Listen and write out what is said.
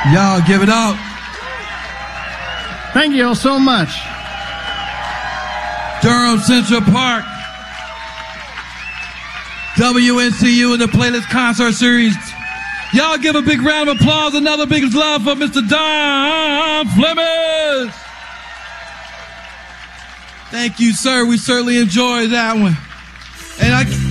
Y'all give it up. Thank you all so much. Durham Central Park. WNCU in the Playlist Concert Series. Y'all give a big round of applause, another big love for Mr. Don Fleming. Thank you, sir. We certainly enjoyed that one. And